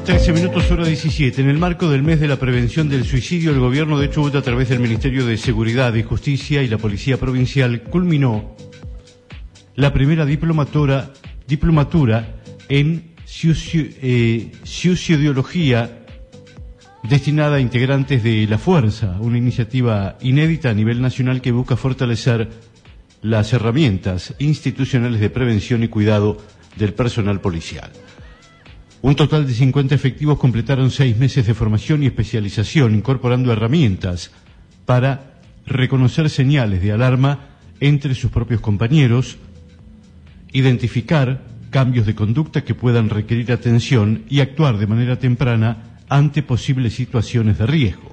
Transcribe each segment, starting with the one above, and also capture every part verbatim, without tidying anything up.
trece minutos, hora diecisiete. En el marco del mes de la prevención del suicidio, el gobierno de Chubut, a través del Ministerio de Seguridad y Justicia y la Policía Provincial, culminó la primera diplomatura, diplomatura en suicio, eh, suicidología destinada a integrantes de la Fuerza, una iniciativa inédita a nivel nacional que busca fortalecer las herramientas institucionales de prevención y cuidado del personal policial. Un total de cincuenta efectivos completaron seis meses de formación y especialización, incorporando herramientas para reconocer señales de alarma entre sus propios compañeros, identificar cambios de conducta que puedan requerir atención y actuar de manera temprana ante posibles situaciones de riesgo.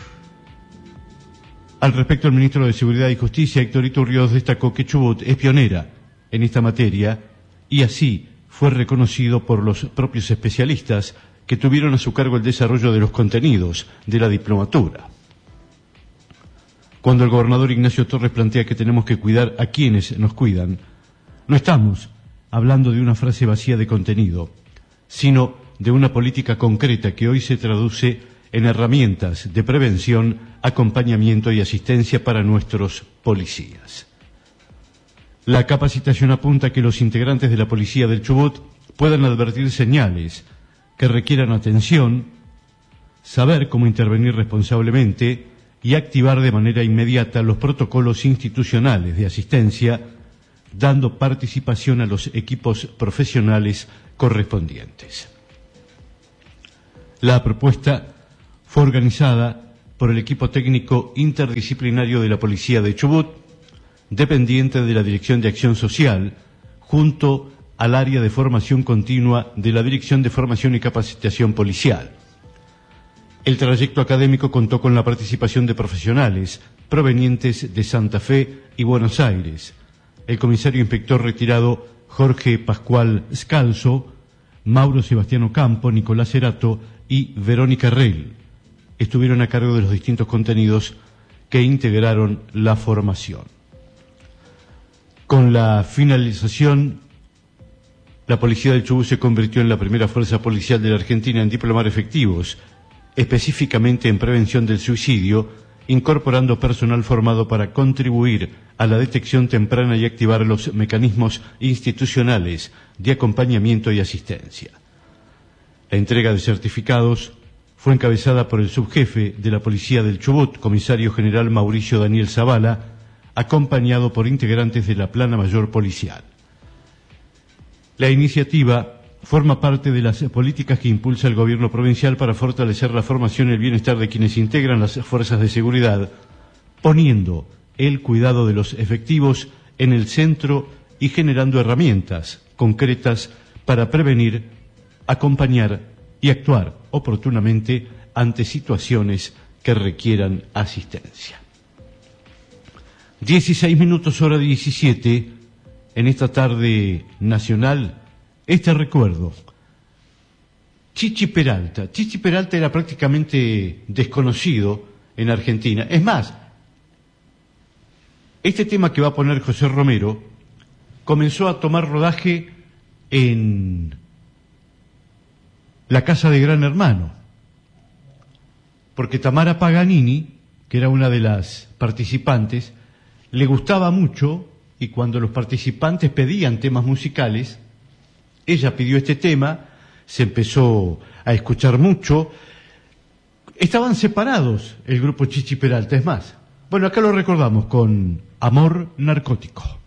Al respecto, el ministro de Seguridad y Justicia, Héctor Iturrioz, destacó que Chubut es pionera en esta materia y así fue reconocido por los propios especialistas que tuvieron a su cargo el desarrollo de los contenidos de la diplomatura. Cuando el gobernador Ignacio Torres plantea que tenemos que cuidar a quienes nos cuidan, no estamos hablando de una frase vacía de contenido, sino de una política concreta que hoy se traduce en herramientas de prevención, acompañamiento y asistencia para nuestros policías. La capacitación apunta a que los integrantes de la Policía del Chubut puedan advertir señales que requieran atención, saber cómo intervenir responsablemente y activar de manera inmediata los protocolos institucionales de asistencia, dando participación a los equipos profesionales correspondientes. La propuesta fue organizada por el equipo técnico interdisciplinario de la Policía de Chubut, dependiente de la Dirección de Acción Social, junto al área de formación continua de la Dirección de Formación y Capacitación Policial. El trayecto académico contó con la participación de profesionales provenientes de Santa Fe y Buenos Aires. El comisario inspector retirado Jorge Pascual Scalzo, Mauro Sebastiano Campo, Nicolás Cerato y Verónica Rell estuvieron a cargo de los distintos contenidos que integraron la formación. Con la finalización, la Policía del Chubut se convirtió en la primera fuerza policial de la Argentina en diplomar efectivos, específicamente en prevención del suicidio, incorporando personal formado para contribuir a la detección temprana y activar los mecanismos institucionales de acompañamiento y asistencia. La entrega de certificados fue encabezada por el subjefe de la Policía del Chubut, comisario general Mauricio Daniel Zavala, acompañado por integrantes de la Plana Mayor Policial. La iniciativa forma parte de las políticas que impulsa el gobierno provincial para fortalecer la formación y el bienestar de quienes integran las fuerzas de seguridad, poniendo el cuidado de los efectivos en el centro y generando herramientas concretas para prevenir, acompañar y actuar oportunamente ante situaciones que requieran asistencia. dieciséis minutos, hora diecisiete, en esta tarde nacional, este recuerdo. Chichi Peralta. Chichi Peralta era prácticamente desconocido en Argentina. Es más, este tema que va a poner José Romero comenzó a tomar rodaje en la casa de Gran Hermano, porque Tamara Paganini, que era una de las participantes, le gustaba mucho, y cuando los participantes pedían temas musicales, ella pidió este tema, se empezó a escuchar mucho. Estaban separados el grupo Chichi Peralta, es más. Bueno, acá lo recordamos con Amor Narcótico.